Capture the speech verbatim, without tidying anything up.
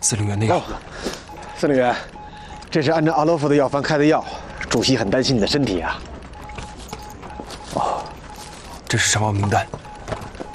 司令员的药。 司令员，这是按照阿罗夫的药方开的药，主席很担心你的身体啊。 哦，这是伤亡名单。